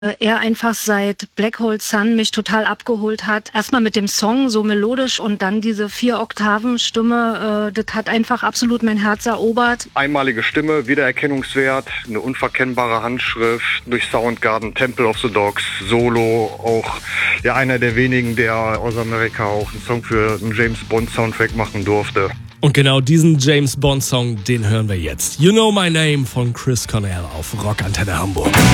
Er einfach seit Black Hole Sun mich total abgeholt hat. Erstmal mit dem Song so melodisch und dann diese 4-Oktaven-Stimme. Das hat einfach absolut mein Herz erobert. Einmalige Stimme, Wiedererkennungswert, eine unverkennbare Handschrift durch Soundgarden, Temple of the Dogs, Solo, auch ja einer der wenigen, der aus Amerika auch einen Song für einen James Bond Soundtrack machen durfte. Und genau diesen James Bond Song, den hören wir jetzt. You Know My Name von Chris Cornell auf Rockantenne Hamburg.